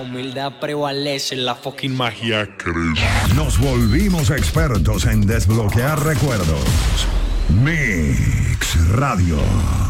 humildad prevalece, la fucking magia crece. Nos volvimos expertos en desbloquear recuerdos. Mix Radio.